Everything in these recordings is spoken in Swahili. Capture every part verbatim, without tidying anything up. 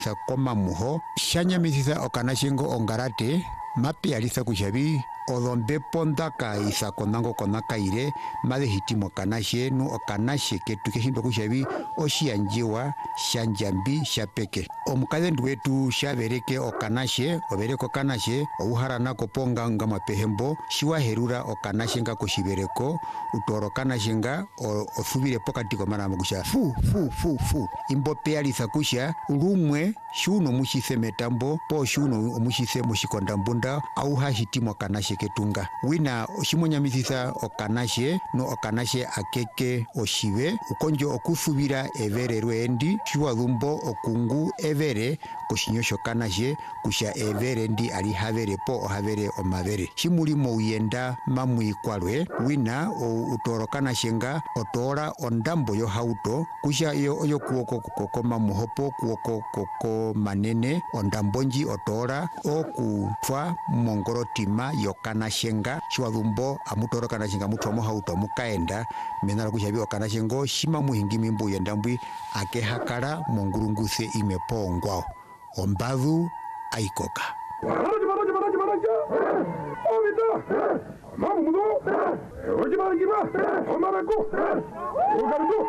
sa koma muho shanya misisa okanashingo ongarate mapi alisa kushabi odombe pondaka isa konango konaka ire made hitimo kanashe nu okanashe ketu kehindo kushabi oshianjiwa shanjambi shapeke omukade ndwetu shabereke okanashe obereko kanashe ouharana koponga ngama pehembo shiwa herura okanashe nga koshibereko utoro kanashe nga osubire pokati komana kusha fu fu fu fu imbo pealisa kusha urumwe shuno mushise metambo po shuno mushise mushikondambunda au hahitimo kanashe ketunga wina oshimonyamisisa okanashe no okanashe akeke oshive ukonjo okusubira evere rwendi shiwa dhumbo okungu evere koshinyosho kanashe kusha evere ndi ali havere po ohavere omavere shimulimo uyenda mamuikwalwe wina o utoro kanashe nga otora ondambo yo hauto kusha iyo oyo kuoko kokoma muhopo kuoko koko manene ondambonji otora okufwa mongorotima yokanashenga shiwadhumbo amutoro kanashenga mutomo hauto mukaenda menala kushabi okanashengo shima muhingimi mbu yendambwi akehakala mongurunguse imepongwao ombadhu aikoka Maraja, maraja, maraja, maraja. Oh, vita. Mamudo. Oji maragiba. Omarago. Ogardo.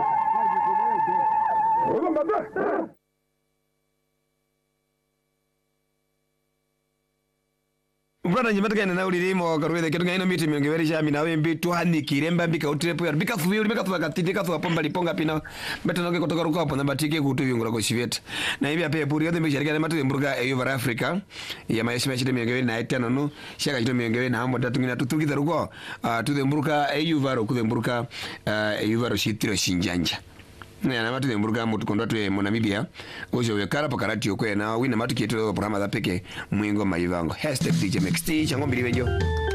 Odombata. Brother nyimataka na ulirimo karwede ketunga ino miti mingeweri shami nawe mbitu hani kiremba mbika utrepo ya mbika thuwe mbika thuwa katindika thuwa pomba liponga pina mbeta noke kutoka ruka hapo na batike kutu yungura koshiveta na hivi ape puri yote mbishirika na matu mburuka Eyuvar Africa ya maeshima shide mingeweri na etano no shaka shide mingeweri na hambo tatu ngina tutukita ruko tude mburuka Eyuvar kude mburuka Eyuvar shitiro shinjanja na matu de mburuka mutu kondatu ya Monamibia ojo wekara pakarati yokwe na wina matu kieto programa za peke mwingo maivango hashtag D J M X T chango mbili wejo.